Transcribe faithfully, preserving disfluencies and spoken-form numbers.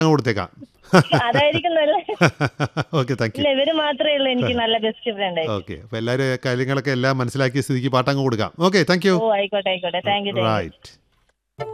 കൊടുത്തേക്കാം. അതായിരിക്കും നല്ല. Okay, thank you. ഇല്ല, ഇവര് മാത്രമേ ഉള്ളൂ എനിക്ക് നല്ല ബെസ്റ്റ് ഫ്രണ്ട്. ഓക്കെ, അപ്പോൾ എല്ലാവരും കാര്യങ്ങളൊക്കെ എല്ലാം മനസ്സിലാക്കിയ സ്ഥിതിക്ക് പാട്ടങ്ങ് കൊടുക്കാം. Okay, thank you. ഓ ആയിക്കോട്ടെ ആയിക്കോട്ടെ, താങ്ക് യു. റൈറ്റ്.